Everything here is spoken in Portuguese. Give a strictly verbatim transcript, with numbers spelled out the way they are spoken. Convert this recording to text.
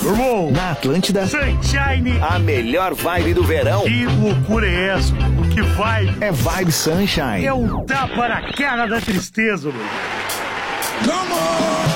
Irmão, Na Atlântida, Sunshine. a melhor vibe do verão Que loucura é essa? Que vai? é Vibe Sunshine. É um tapa na cara da tristeza, mano. Come on!